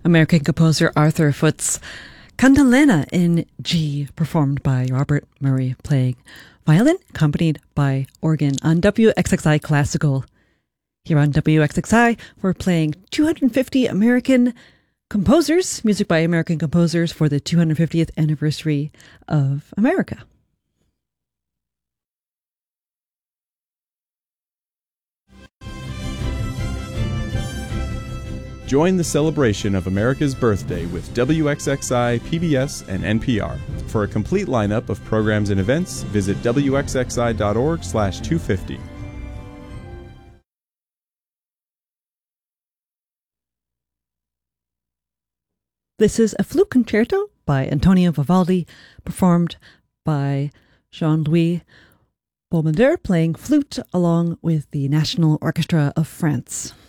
American composer Arthur Foote's Cantilena in G, performed by Robert Murray, playing violin, accompanied by organ on WXXI Classical. Here on WXXI, we're playing 250 American composers, music by American composers for the 250th anniversary of America. Join the celebration of America's birthday with WXXI, PBS, and NPR. For a complete lineup of programs and events, visit wxxi.org/250. This is a flute concerto by Antonio Vivaldi, performed by Jean-Louis Beaumonder, playing flute along with the National Orchestra of France.